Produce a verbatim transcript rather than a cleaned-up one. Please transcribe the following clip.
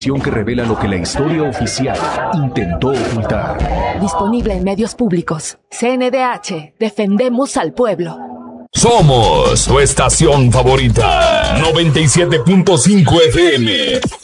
Que revela lo que la historia oficial intentó ocultar. Disponible en medios públicos. C N D H. Defendemos al pueblo. Somos tu estación favorita. noventa y siete punto cinco F M.